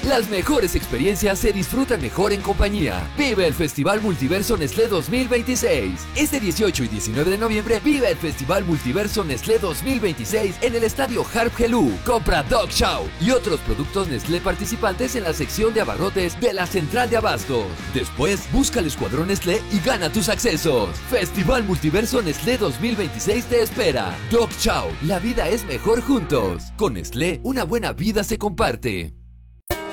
Las mejores experiencias se disfrutan mejor en compañía. Vive el Festival Multiverso Nestlé 2026. Este 18 y 19 de noviembre, vive el Festival Multiverso Nestlé 2026 en el Estadio Harp Helú. Compra Dog Chow y otros productos Nestlé participantes en la sección de abarrotes de la Central de Abastos. Después, busca el Escuadrón Nestlé y gana tus accesos. Festival Multiverso Nestlé 2026 te espera. Dog Chow, la vida es mejor juntos. Con Nestlé, una buena vida se comparte.